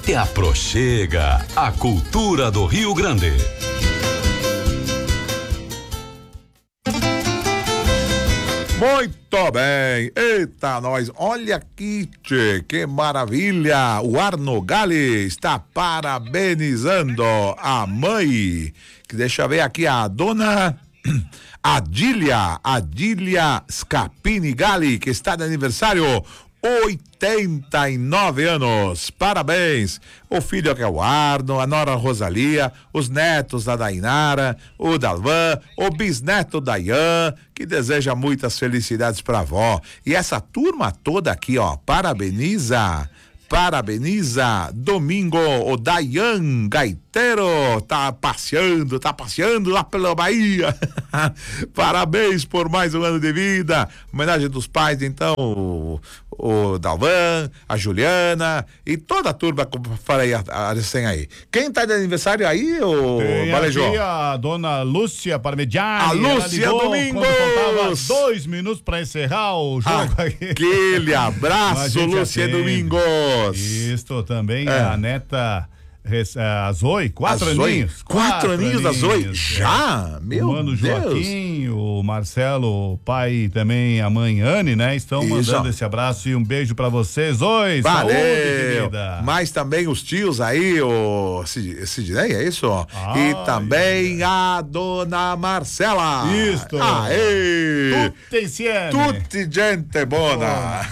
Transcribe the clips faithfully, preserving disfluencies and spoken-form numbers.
Te aproxega a cultura do Rio Grande. Muito bem, eita nós, olha aqui, tchê, que maravilha, o Arno Gali está parabenizando a mãe, que deixa eu ver aqui, a dona Adília, Adília Scapini Gali, que está de aniversário, oitenta e nove anos, parabéns, o filho que é o Arno, a nora Rosalia, os netos da Dainara, o Dalvan, o bisneto da Ian, que deseja muitas felicidades pra avó, e essa turma toda aqui, ó, parabeniza, parabeniza, domingo, o Dayan Gaiteiro, tá passeando, tá passeando lá pela Bahia, parabéns por mais um ano de vida, homenagem dos pais, então, o, o Dalvan, a Juliana e toda a turma, como falei a, a recém aí. Quem tá de aniversário aí, o Balejão? Aqui a dona Lúcia Parmigiani. A Lúcia Domingos. Faltava dois minutos pra encerrar o jogo. Aquele abraço, Lúcia Domingos. Isto também, é. a neta a Zoe, quatro a Zoe, aninhos. Quatro, quatro aninhos da Zoe? É. Já? Meu o Mano Deus. Joaquim, o Marcelo, o pai e também a mãe Anne, né? Estão Isso. mandando esse abraço e um beijo pra vocês. Zoe, valeu. Saúde, querida. Mas também os tios aí, o Sidney, é isso? Ah, e também é. a dona Marcela. Isto. Aê. Tutti insieme. Tutti gente bona.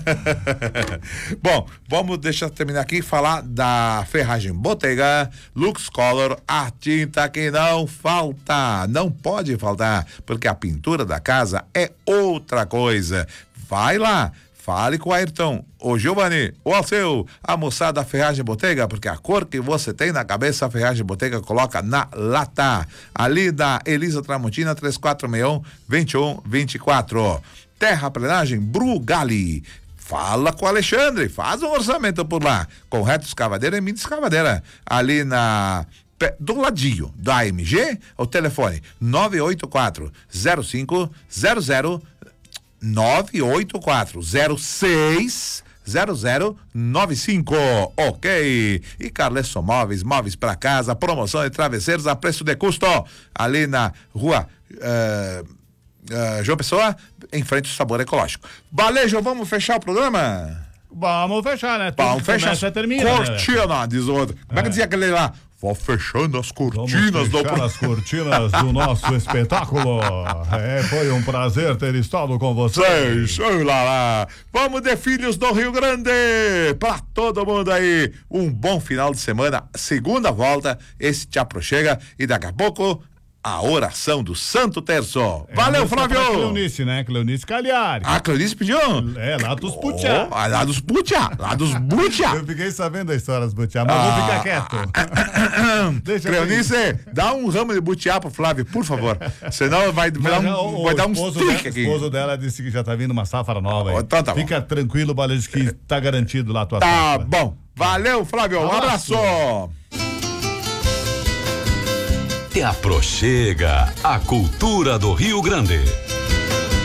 Bom, vamos deixar terminar aqui e falar da Ferragem Bottega Lux Color, a tinta que não falta, não pode faltar, porque a pintura da casa é outra coisa. Vai lá, fale com o Ayrton, o Giovanni, o Alceu, a moçada da Ferragem Bottega, porque a cor que você tem na cabeça, a Ferragem Bottega coloca na lata. Ali da Elisa Tramontina, três quatro seis um, dois um dois quatro. Terraplenagem Brugali. Fala com o Alexandre, faz um orçamento por lá, com reto escavadeira e mini escavadeira, ali na, do ladinho da A M G, o telefone nove oito quatro zero cinco zero zero nove oito quatro zero seis zero zero nove cinco, ok? E Carlesso Móveis, móveis para casa, promoção de travesseiros a preço de custo, ali na rua uh, Uh, João Pessoa, em frente ao Sabor Ecológico. Balejo, vamos fechar o programa? Vamos fechar, né? Vamos fechar. Termina, cortina, né? diz o outro. Como é que dizia aquele lá? Vou fechando as cortinas. Vamos fechar do... as cortinas do nosso espetáculo. É, foi um prazer ter estado com vocês. Sei, lá, lá. Vamos de Filhos do Rio Grande. Pra todo mundo aí, um bom final de semana. Segunda volta, esse te aproxega e daqui a pouco a oração do Santo Terço. É, valeu, Flávio! Cleonice, né? Cleonice Cagliari. Ah, Cleonice pediu? É, lá dos Butiá. Oh, lá dos Butiá, lá dos Butiá. Eu fiquei sabendo da história dos Butiá, mas ah, vou ficar quieto. Deixa Cleonice, dá um ramo de Butiá pro Flávio, por favor. Senão vai, vai, um, o, vai dar um stick aqui. O esposo dela disse que já tá vindo uma safra nova aí. Então tá bom. Fica tranquilo, Balejo, que tá garantido lá a tua Tá safra. bom. Valeu, Flávio. Um abraço. abraço. Te aproxega a cultura do Rio Grande.